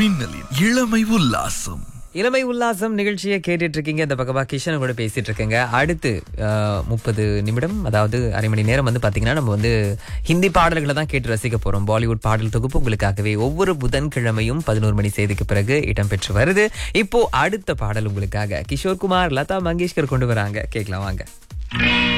மின்னலின் இளமை உல்லாசம். இளமை உல்லாசம் நிகழ்ச்சியை கேட்டுட்டு இருக்கீங்க. இந்த பக்கமா கிஷன் கூட பேசிட்டு இருக்கேங்க. அடுத்து 30 நிமிடம், அதாவது அரை மணி நேரம் பாத்தீங்கன்னா நம்ம ஹிந்தி பாடல்களை தான் கேட்டு ரசிக்க போறோம். பாலிவுட் பாடல் தொகுப்பு உங்களுக்காகவே ஒவ்வொரு புதன்கிழமையும் 11 மணி செய்திக்கு பிறகு இடம்பெற்று வருது. இப்போ அடுத்த பாடல் உங்களுக்காக கிஷோர் குமார், லதா மங்கேஷ்கர் கொண்டு வராங்க. கேட்கலாம் வாங்க.